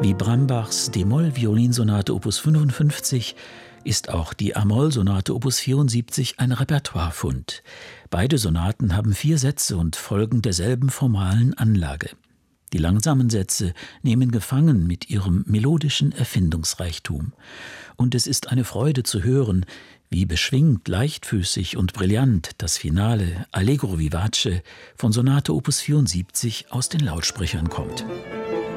Wie Brambachs d-Moll-Violinsonate Opus 55 ist auch die a-Moll-Sonate Opus 74 ein Repertoirefund. Beide Sonaten haben 4 Sätze und folgen derselben formalen Anlage. Die langsamen Sätze nehmen gefangen mit ihrem melodischen Erfindungsreichtum. Und es ist eine Freude zu hören, wie beschwingt, leichtfüßig und brillant das Finale Allegro vivace von Sonate Opus 74 aus den Lautsprechern kommt.